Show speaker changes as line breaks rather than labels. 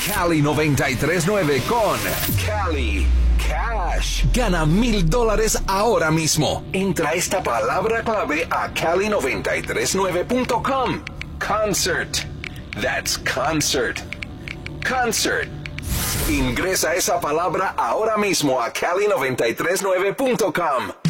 Cali 93.9 con Cali Cash. Gana $1,000 ahora mismo. Entra esta palabra clave a cali939.com. Concert. That's concert. Concert. Ingresa esa palabra ahora mismo a cali939.com.